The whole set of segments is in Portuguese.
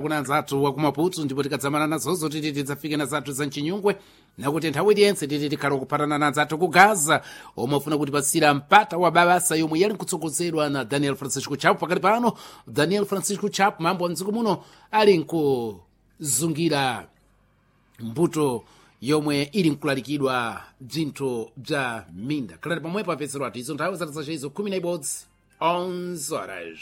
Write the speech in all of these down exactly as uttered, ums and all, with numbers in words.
kuna nzathu wa kumaputu ndipo tikadzamana nazozo titi tidzafike na zathu za mchinyungwe nakuti nthawi iliyentse titi tikhala kupatana na nzathu ku Gaza omwe afuna kutipasira mpata wa babasa yomwe yali nkutsogozedwa na Daniel Francisco Chapo. Pakati pano Daniel Francisco Chapo mambo a mdziko muno ali nkuzungira mbuto yomwe ili nkulalikidwa bzinthu bza minda. Khalani pomwepo apezero ati izo nthawi zathu zacezo khumi na ibodzi onze horas.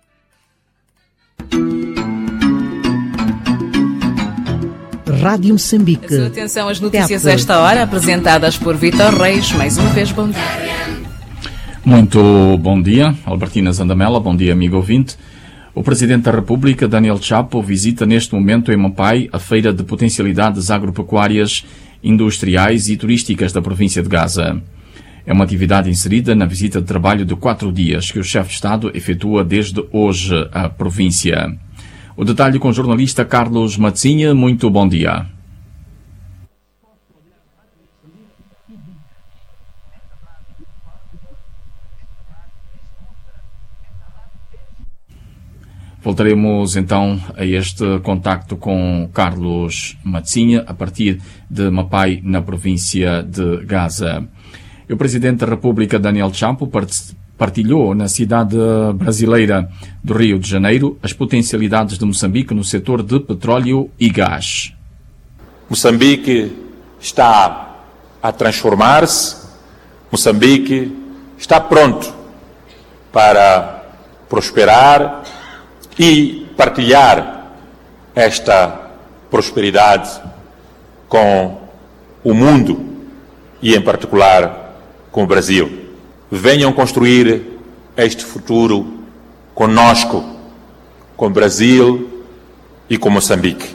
Rádio Moçambique. A sua atenção às notícias a esta hora, apresentadas por Vitor Reis. Mais uma vez, bom dia. Muito bom dia, Albertina Zandamela, bom dia, amigo ouvinte. O Presidente da República, Daniel Chapo, visita neste momento em Mapai a Feira de Potencialidades Agropecuárias, Industriais e Turísticas da província de Gaza. É uma atividade inserida na visita de trabalho de quatro dias que o chefe de Estado efetua desde hoje à província. O detalhe com o jornalista Carlos Matzinha. Muito bom dia. Voltaremos então a este contacto com Carlos Matzinha a partir de Mapai, na província de Gaza. O Presidente da República, Daniel Chapo, partilhou na cidade brasileira do Rio de Janeiro as potencialidades de Moçambique no setor de petróleo e gás. Moçambique está a transformar-se, Moçambique está pronto para prosperar e partilhar esta prosperidade com o mundo e, em particular, com o Brasil. Venham construir este futuro conosco, com o Brasil e com Moçambique.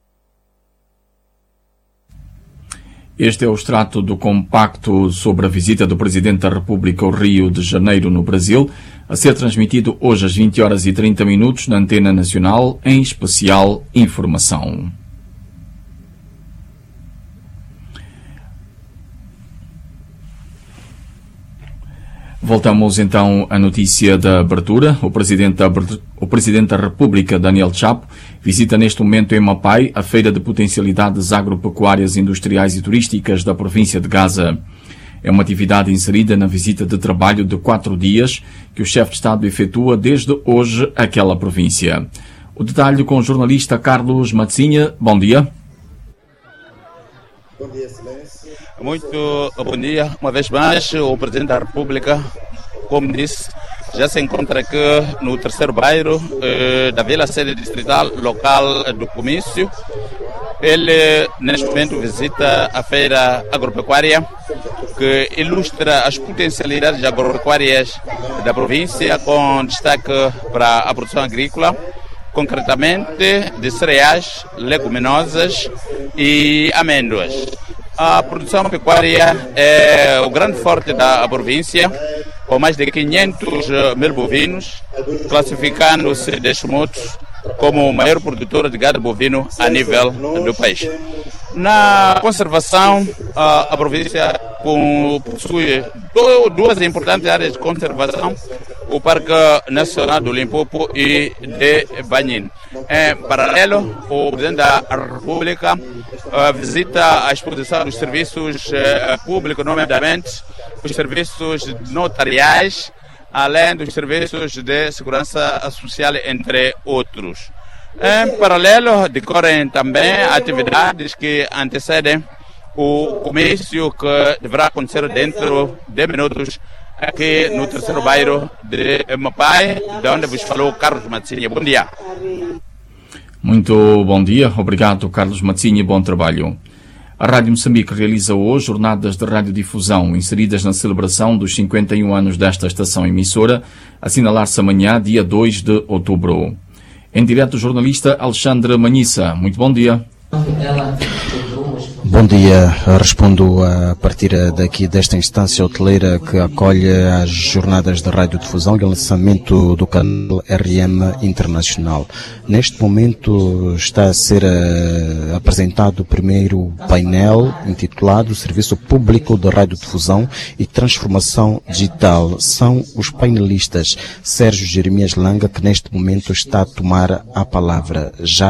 Este é o extrato do compacto sobre a visita do Presidente da República ao Rio de Janeiro, no Brasil, a ser transmitido hoje às vinte horas e trinta minutos na Antena Nacional, em especial informação. Voltamos então à notícia da abertura. O Presidente da, o Presidente da República, Daniel Chapo, visita neste momento em Mapai a Feira de Potencialidades Agropecuárias, Industriais e Turísticas da província de Gaza. É uma atividade inserida na visita de trabalho de quatro dias que o chefe de Estado efetua desde hoje àquela província. O detalhe com o jornalista Carlos Matzinha. Bom dia. Bom dia, Excelência. Muito bom dia. Uma vez mais, o Presidente da República, como disse, já se encontra aqui no terceiro bairro eh, da Vila Sede Distrital, local do comício. Ele, neste momento, visita a feira agropecuária, que ilustra as potencialidades agropecuárias da província, com destaque para a produção agrícola, concretamente de cereais, leguminosas e amêndoas. A produção pecuária é o grande forte da província, com mais de quinhentos mil bovinos, classificando-se deste modo como o maior produtor de gado bovino a nível do país. Na conservação, a, a província possui duas importantes áreas de conservação: o Parque Nacional do Limpopo e de Banhin. Em paralelo, o Presidente da República uh, visita a exposição dos serviços uh, públicos, nomeadamente os serviços notariais, além dos serviços de segurança social, entre outros. Em paralelo, decorrem também atividades que antecedem o comício, que deverá acontecer dentro de minutos aqui no terceiro bairro de Mapai, de onde vos falou Carlos Matzinha. Bom dia. Muito bom dia. Obrigado, Carlos Matzinha. Bom trabalho. A Rádio Moçambique realiza hoje jornadas de radiodifusão inseridas na celebração dos cinquenta e um anos desta estação emissora, assinalar-se amanhã, dia dois de outubro. Em direto, o jornalista Alexandre Manhissa. Muito bom dia. Bom dia, respondo a partir daqui desta instância hoteleira que acolhe as jornadas de radiodifusão e o lançamento do canal R M Internacional. Neste momento está a ser uh, apresentado o primeiro painel intitulado Serviço Público de Radiodifusão e Transformação Digital. São os painelistas Sérgio Jeremias Langa, que neste momento está a tomar a palavra. Já